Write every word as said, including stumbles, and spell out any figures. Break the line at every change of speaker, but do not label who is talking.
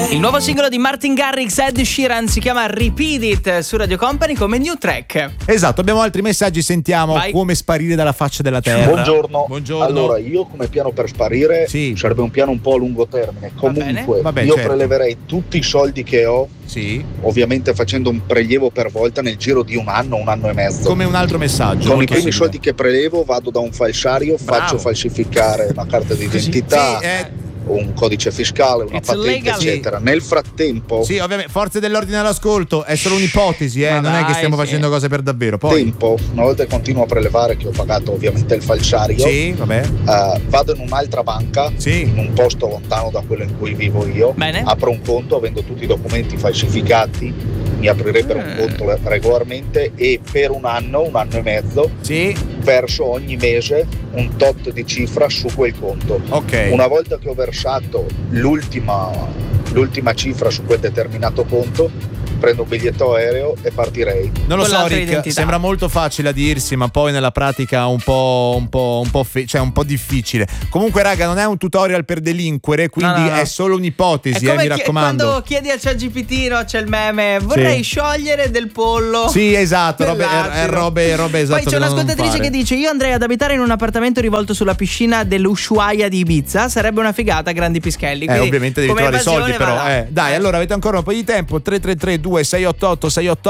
Il nuovo singolo di Martin Garrix, Ed Sheeran, si chiama Repeat It su Radio Company come new track.
Esatto, abbiamo altri messaggi, sentiamo. Vai. Come sparire dalla faccia della terra.
Buongiorno.
Buongiorno.
Allora, io come piano per sparire
sì.
sarebbe un piano un po' a lungo termine. Comunque,
Vabbè,
io
certo.
preleverei tutti i soldi che ho,
sì.
ovviamente facendo un prelievo per volta nel giro di un anno, un anno e mezzo.
Come un altro messaggio.
Con i primi soldi che prelevo vado da un falsario,
Bravo.
faccio falsificare una carta d'identità.
Sì, eh.
un codice fiscale, una
It's
patente,
legal.
eccetera. Nel frattempo,
sì, ovviamente, forze dell'ordine all'ascolto, è solo un'ipotesi, eh,
Ma
non
dai,
è che stiamo
sì.
facendo cose per davvero. Poi,
tempo, una volta che continuo a prelevare, che ho pagato ovviamente il falsario,
sì, vabbè.
uh, vado in un'altra banca,
Sì.
in un posto lontano da quello in cui vivo io,
Bene.
apro un conto, avendo tutti i documenti falsificati, mi aprirebbero un
Mm.
conto regolarmente e per un anno, un anno e mezzo,
Sì,
verso ogni mese un tot di cifra su quel conto.
ok.
Una volta che ho versato l'ultima, l'ultima cifra su quel determinato conto, prendo un biglietto aereo e partirei.
Non lo
Con
so,
l'altra
Rick,
identità.
sembra molto facile a dirsi, ma poi nella pratica un po', un po', un po', fe- cioè un po' difficile. Comunque, raga, non è un tutorial per delinquere, quindi
No, no, no.
è solo un'ipotesi,
È
eh,
come
mi
chi-
raccomando.
quando chiedi al ChatGPT, no, c'è il meme, vorrei
Sì.
sciogliere del pollo.
Sì, esatto, robe,
dell'asino.
è, è robe, robe esatto.
Poi c'è
che non
un'ascoltatrice
fare.
che dice: io andrei ad abitare in un appartamento rivolto sulla piscina dell'Ushuaia di Ibiza, sarebbe una figata, grandi pischelli.
Eh,
Quindi,
ovviamente devi
come
trovare i soldi,
evasione,
però.
va là.
Eh. Dai, allora avete ancora un po' di tempo. tre tre tre due sei otto otto sei otto